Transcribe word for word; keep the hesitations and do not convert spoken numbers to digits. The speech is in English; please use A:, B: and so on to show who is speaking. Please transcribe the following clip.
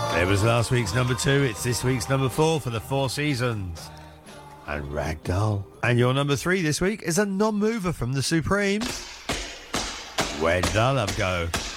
A: It was last week's number two. It's this week's number four for the Four Seasons. And Ragdoll. And your number three this week is a non-mover from the Supremes. Where did our love go?